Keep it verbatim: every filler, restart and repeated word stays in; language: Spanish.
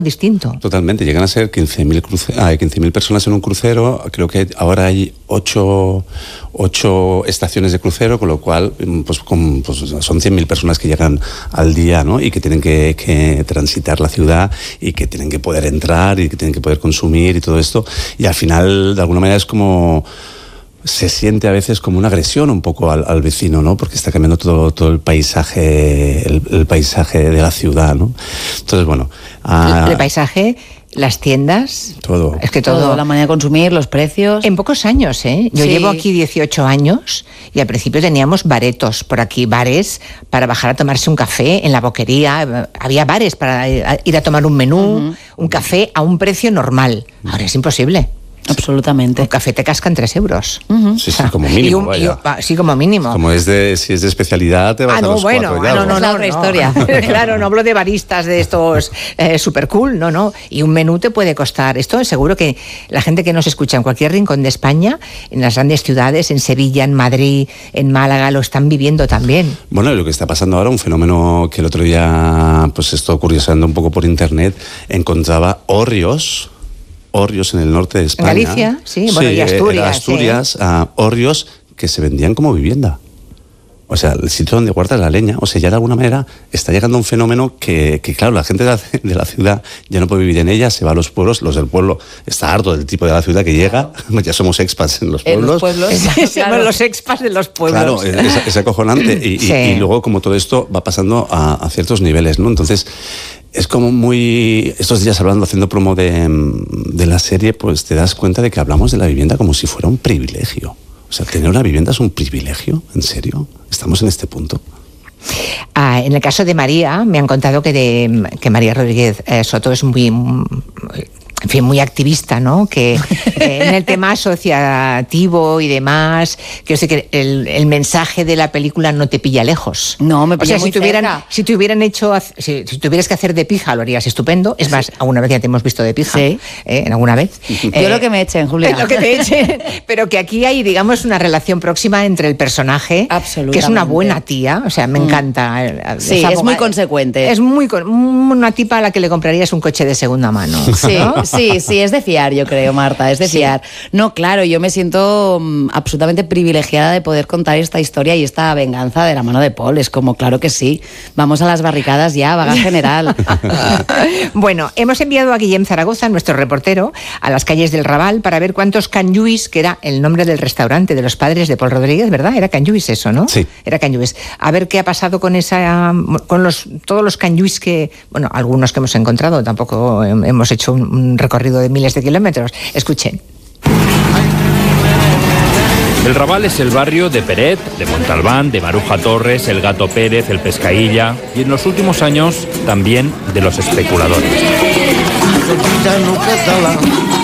distinto. Totalmente, llegan a ser quince mil cruce- ah, quince mil personas en un crucero. Creo que ahora hay ocho estaciones de crucero, con lo cual pues, con, pues son cien mil personas que llegan al día, ¿no? Y que tienen que, que transitar la ciudad y que tienen que poder entrar y que tienen que poder consumir y todo esto. Y al final, de alguna manera, es como... se siente a veces como una agresión un poco al, al vecino, ¿no? Porque está cambiando todo, todo el paisaje, el, el paisaje de la ciudad, ¿no? Entonces, bueno... Uh, el paisaje, las tiendas... Todo. Es que todo, todo, la manera de consumir, los precios... En pocos años, ¿eh? Yo sí. llevo aquí dieciocho años y al principio teníamos baretos por aquí, bares para bajar a tomarse un café en la boquería. Había bares para ir a tomar un menú, uh-huh. un café a un precio normal. Ahora es imposible. Absolutamente. Un café te cascan tres euros. Uh-huh. Sí, sí, como mínimo. Y un, vaya. Y un, sí, como mínimo. Como es de, si es de especialidad, te vas ah, no, a los bueno, cuatro ya. No, no, es la otra no, historia. No. Claro, no hablo de baristas de estos eh, super cool, no, no. Y un menú te puede costar. Esto seguro que la gente que nos escucha en cualquier rincón de España, en las grandes ciudades, en Sevilla, en Madrid, en Málaga, lo están viviendo también. Bueno, lo que está pasando ahora, un fenómeno que el otro día, pues esto curioseando un poco por internet, encontraba hórreos. Hórreos en el norte de España. En Galicia, sí, bueno, sí, y Asturias. Asturias, sí. uh, hórreos que se vendían como vivienda. O sea, el sitio donde guardas la leña. O sea, ya de alguna manera está llegando un fenómeno que, que claro, la gente de la, de la ciudad ya no puede vivir en ella, se va a los pueblos, los del pueblo está harto del tipo de la ciudad que llega, ya somos expats en los pueblos. En los pueblos, claro. Somos los expats de los pueblos. Claro, es, es acojonante. Y, sí. y, y luego, como todo esto va pasando a, a ciertos niveles, ¿no? Entonces... es como muy... Estos días hablando, haciendo promo de, de la serie, pues te das cuenta de que hablamos de la vivienda como si fuera un privilegio. O sea, tener una vivienda es un privilegio, ¿en serio? ¿Estamos en este punto? Ah, en el caso de María, me han contado que, de, que María Rodríguez eh, Soto es muy... muy en fin, muy activista, ¿no? Que eh, en el tema asociativo y demás, que yo sé que el, el mensaje de la película no te pilla lejos. No, me pilla o sea, muy si tuvieran, cerca. si te hubieran hecho, si, si tuvieras que hacer de pija, lo harías estupendo. Es más, sí. alguna vez ya te hemos visto de pija. Sí. ¿eh? En alguna vez. Yo eh, lo que me echen, Julia. Lo que te echen. Pero que aquí hay, digamos, una relación próxima entre el personaje, que es una buena tía, o sea, me mm. encanta. Sí, es abogada. Muy consecuente. Es muy una tipa a la que le comprarías un coche de segunda mano. Sí, ¿no? sí, sí, es de fiar, yo creo, Marta, es de sí. fiar. No, claro, yo me siento um, absolutamente privilegiada de poder contar esta historia y esta venganza de la mano de Paul. Es como, claro que sí, vamos a las barricadas ya, vaga general. Bueno, hemos enviado a Guillem Zaragoza, nuestro reportero, a las calles del Raval para ver cuántos Can Lluís, que era el nombre del restaurante de los padres de Paul Rodríguez, ¿verdad? Era Can Lluís eso, ¿no? Sí. Era Can Lluís. A ver qué ha pasado con esa, con los todos los Can Lluís que, bueno, algunos que hemos encontrado, tampoco hemos hecho un, un recorrido de miles de kilómetros. Escuchen. El Raval es el barrio de Peret, de Montalbán, de Maruja Torres, el Gato Pérez, el Pescailla y en los últimos años también de los especuladores.